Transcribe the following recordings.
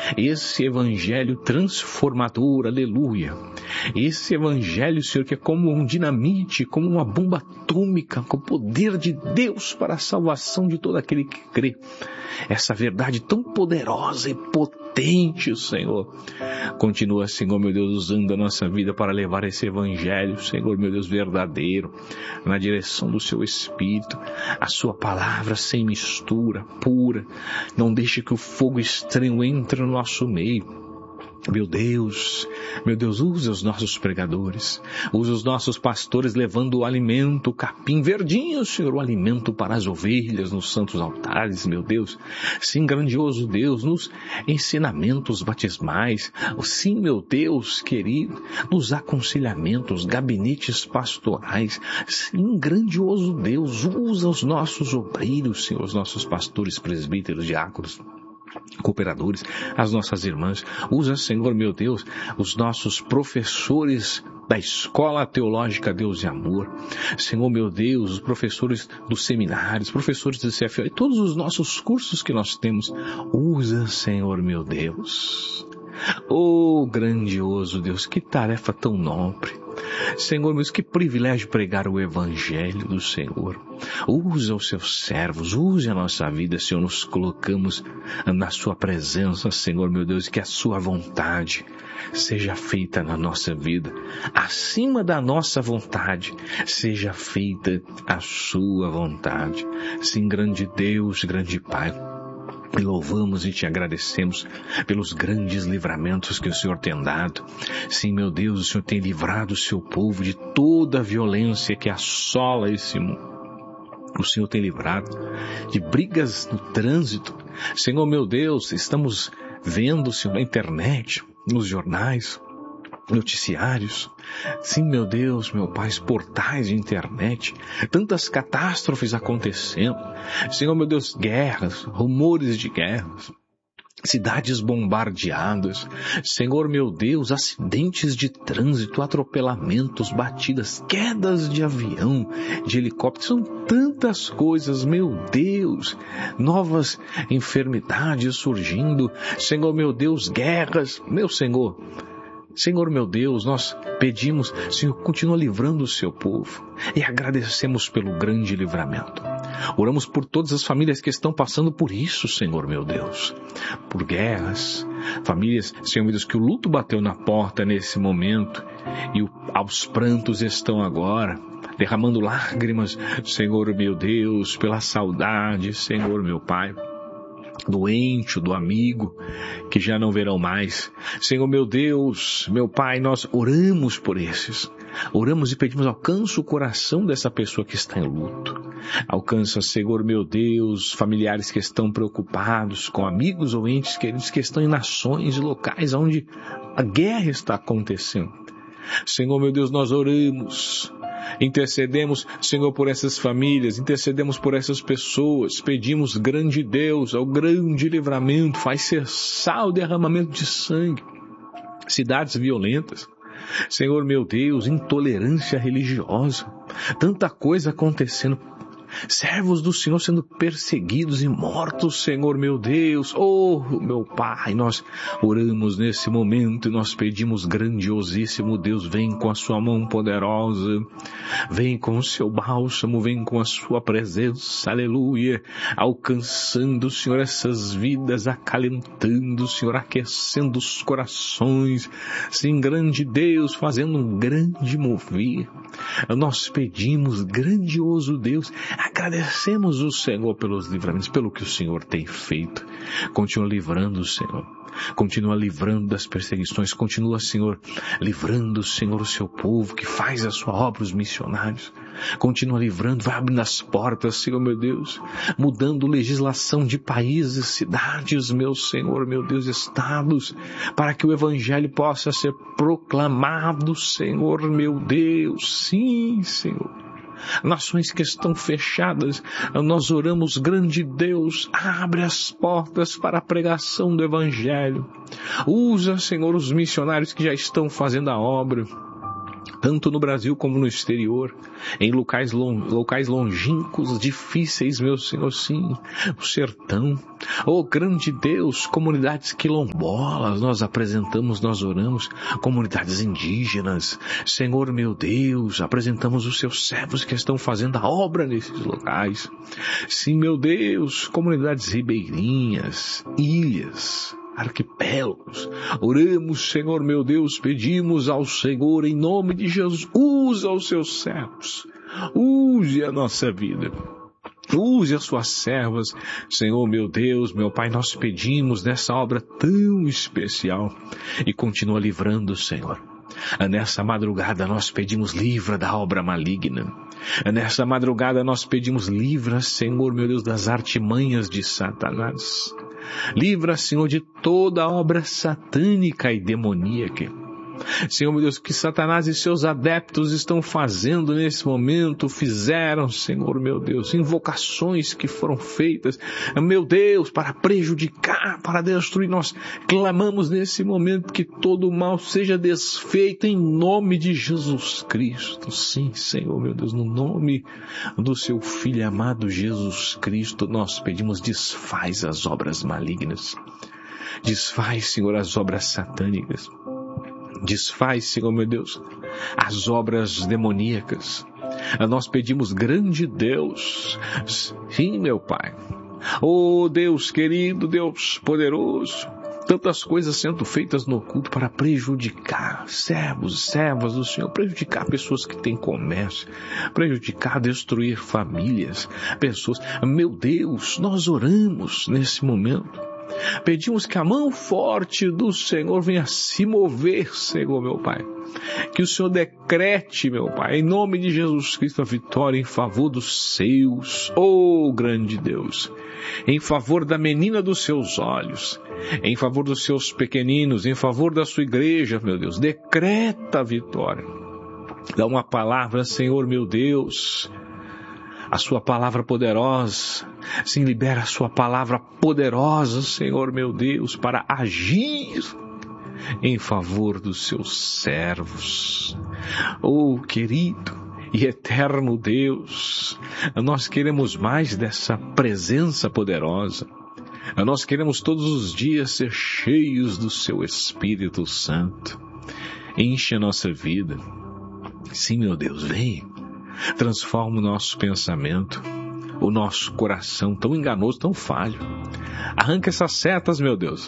esse evangelho transformador, aleluia. Esse evangelho, Senhor, que é como um dinamite, como uma bomba atômica, com o poder de Deus para a salvação de todo aquele que crê. Essa verdade tão poderosa e potente, Senhor. Continua, Senhor, meu Deus, usando a nossa vida para levar esse evangelho, Senhor, meu Deus, verdadeiro, na direção do seu Espírito, a sua palavra sem mistura, pura. Não deixe que o fogo estranho entre no nosso meio. Meu Deus, usa os nossos pregadores, usa os nossos pastores levando o alimento, o capim verdinho, Senhor, o alimento para as ovelhas nos santos altares, meu Deus. Sim, grandioso Deus, nos ensinamentos batismais, sim, meu Deus querido, nos aconselhamentos, gabinetes pastorais, sim, grandioso Deus, usa os nossos obreiros, Senhor, os nossos pastores, presbíteros, diáconos, cooperadores, as nossas irmãs. Usa, Senhor, meu Deus, os nossos professores da Escola Teológica Deus e Amor. Senhor, meu Deus, os professores dos seminários, professores do CFO e todos os nossos cursos que nós temos. Usa, Senhor, meu Deus. Oh, grandioso Deus, que tarefa tão nobre. Senhor, meu Deus, que privilégio pregar o Evangelho do Senhor. Usa os seus servos, use a nossa vida, Senhor, nos colocamos na sua presença, Senhor, meu Deus, que a sua vontade seja feita na nossa vida. Acima da nossa vontade, seja feita a sua vontade. Sim, grande Deus, grande Pai, e louvamos e te agradecemos pelos grandes livramentos que o Senhor tem dado. Sim, meu Deus, o Senhor tem livrado o seu povo de toda a violência que assola esse mundo. O Senhor tem livrado de brigas no trânsito. Senhor, meu Deus, estamos vendo, Senhor, na internet, nos jornais, noticiários, sim, meu Deus, meu Pai, portais de internet, tantas catástrofes acontecendo, Senhor, meu Deus, guerras, rumores de guerras, cidades bombardeadas, Senhor, meu Deus, acidentes de trânsito, atropelamentos, batidas, quedas de avião, de helicóptero, são tantas coisas, meu Deus, novas enfermidades surgindo, Senhor, meu Deus, guerras, meu Senhor, meu Deus, nós pedimos, Senhor, continua livrando o seu povo e agradecemos pelo grande livramento. Oramos por todas as famílias que estão passando por isso, Senhor, meu Deus, por guerras, famílias, Senhor, meu Deus, que o luto bateu na porta nesse momento e aos prantos estão agora, derramando lágrimas, Senhor, meu Deus, pela saudade, Senhor, meu Pai, do ente, do amigo, que já não verão mais. Senhor, meu Deus, meu Pai, nós oramos por esses. Oramos e pedimos, alcança o coração dessa pessoa que está em luto. Alcança, Senhor, meu Deus, familiares que estão preocupados com amigos ou entes queridos que estão em nações e locais onde a guerra está acontecendo. Senhor, meu Deus, nós oramos, intercedemos, Senhor, por essas famílias, intercedemos por essas pessoas, pedimos, grande Deus, ao grande livramento, faz cessar o derramamento de sangue, cidades violentas, Senhor, meu Deus, intolerância religiosa, tanta coisa acontecendo, servos do Senhor sendo perseguidos e mortos, Senhor, meu Deus, oh, meu Pai, nós oramos nesse momento e nós pedimos, grandiosíssimo Deus, vem com a sua mão poderosa, vem com o seu bálsamo, vem com a sua presença, aleluia, alcançando, Senhor, essas vidas, acalentando, Senhor, aquecendo os corações, sim, grande Deus, fazendo um grande mover, nós pedimos, grandioso Deus, agradecemos o Senhor pelos livramentos, pelo que o Senhor tem feito. Continua livrando, Senhor. Continua livrando das perseguições. Continua, Senhor, livrando, Senhor, o seu povo que faz a sua obra, os missionários. Continua livrando, vai abrindo as portas, Senhor, meu Deus. Mudando legislação de países, cidades, meu Senhor, meu Deus, estados, para que o Evangelho possa ser proclamado, Senhor, meu Deus. Sim, Senhor. Nações que estão fechadas, nós oramos, grande Deus, abre as portas para a pregação do Evangelho. Usa, Senhor, os missionários que já estão fazendo a obra, tanto no Brasil como no exterior, em locais longínquos, difíceis, meu Senhor, sim, o sertão, grande Deus, comunidades quilombolas, nós apresentamos, nós oramos, comunidades indígenas, Senhor, meu Deus, apresentamos os seus servos que estão fazendo a obra nesses locais, sim, meu Deus, comunidades ribeirinhas, ilhas, arquipélagos, oramos, Senhor meu Deus, pedimos ao Senhor, em nome de Jesus, usa os seus servos, use a nossa vida, use as suas servas, Senhor meu Deus, meu Pai, nós pedimos nessa obra tão especial, e continua livrando, Senhor. Nessa madrugada nós pedimos, livra da obra maligna. Nessa madrugada nós pedimos, livra, Senhor meu Deus, das artimanhas de Satanás. Livra, Senhor, de toda obra satânica e demoníaca. Senhor, meu Deus, que Satanás e seus adeptos estão fazendo nesse momento, fizeram, Senhor, meu Deus, invocações que foram feitas, meu Deus, para prejudicar, para destruir. Nós clamamos nesse momento que todo o mal seja desfeito em nome de Jesus Cristo. Sim, Senhor, meu Deus, no nome do seu Filho amado Jesus Cristo, nós pedimos, desfaz as obras malignas. Desfaz, Senhor, as obras satânicas. Desfaz, Senhor meu Deus, as obras demoníacas. Nós pedimos, grande Deus, sim, meu Pai. Oh Deus querido, Deus poderoso, tantas coisas sendo feitas no culto para prejudicar servos, servas do Senhor, prejudicar pessoas que têm comércio, prejudicar, destruir famílias, pessoas. Meu Deus, nós oramos nesse momento. Pedimos que a mão forte do Senhor venha se mover, Senhor, meu Pai. Que o Senhor decrete, meu Pai, em nome de Jesus Cristo, a vitória em favor dos seus, oh grande Deus, em favor da menina dos seus olhos, em favor dos seus pequeninos, em favor da sua igreja, meu Deus. Decreta a vitória. Dá uma palavra, Senhor, meu Deus, a sua palavra poderosa. Sim, libera a sua palavra poderosa, Senhor meu Deus, para agir em favor dos seus servos. Oh, querido e eterno Deus, nós queremos mais dessa presença poderosa. Nós queremos todos os dias ser cheios do seu Espírito Santo. Enche a nossa vida. Sim, meu Deus, vem. Transforma o nosso pensamento, o nosso coração tão enganoso, tão falho. Arranca essas setas, meu Deus.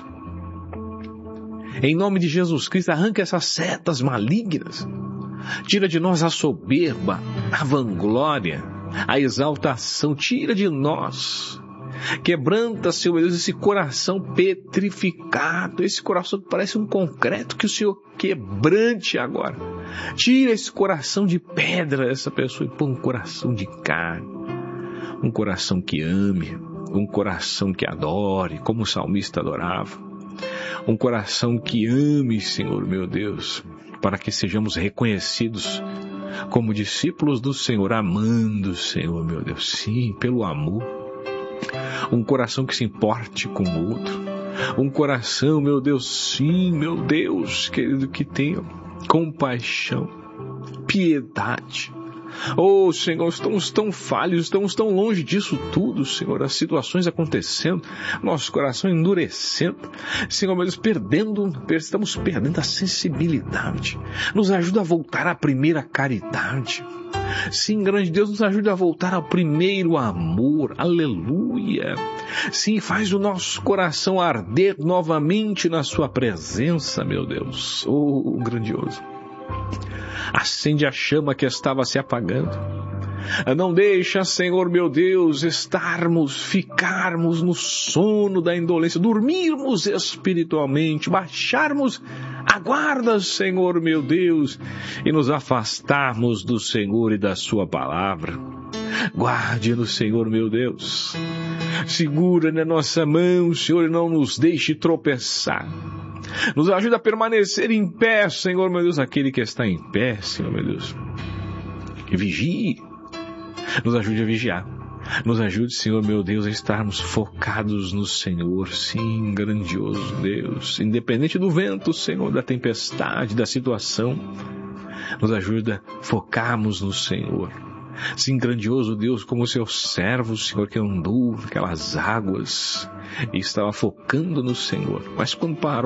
Em nome de Jesus Cristo, arranca essas setas malignas. Tira de nós a soberba, a vanglória, a exaltação. Tira de nós. Quebranta, Senhor meu Deus, esse coração petrificado, esse coração que parece um concreto, que o Senhor quebrante agora. Tira esse coração de pedra dessa pessoa e põe um coração de carne, um coração que ame, um coração que adore, como o salmista adorava, um coração que ame, Senhor meu Deus, para que sejamos reconhecidos como discípulos do Senhor, amando o Senhor meu Deus, sim, pelo amor. Um coração que se importe com o outro. Um coração, meu Deus, sim, meu Deus, querido, que tenha compaixão, piedade. Oh, Senhor, estamos tão falhos, estamos tão longe disso tudo, Senhor, as situações acontecendo, nosso coração endurecendo, Senhor, meu Deus, estamos perdendo a sensibilidade. Nos ajuda a voltar à primeira caridade. Sim, grande Deus, nos ajude a voltar ao primeiro amor. Aleluia. Sim, faz o nosso coração arder novamente na sua presença, meu Deus. Oh, grandioso. Acende a chama que estava se apagando. Não deixa, Senhor meu Deus, ficarmos no sono da indolência, dormirmos espiritualmente, baixarmos a guarda, Senhor meu Deus, e nos afastarmos do Senhor e da sua palavra. Guarde-nos, Senhor meu Deus. Segura na nossa mão, Senhor, e não nos deixe tropeçar. Nos ajuda a permanecer em pé, Senhor meu Deus, aquele que está em pé, Senhor meu Deus. Que vigie. Nos ajude a vigiar. Nos ajude, Senhor meu Deus, a estarmos focados no Senhor. Sim, grandioso Deus. Independente do vento, Senhor, da tempestade, da situação. Nos ajuda a focarmos no Senhor. Sim, grandioso Deus, como o seu servo, Senhor, que andou naquelas águas e estava focando no Senhor. Mas quando parou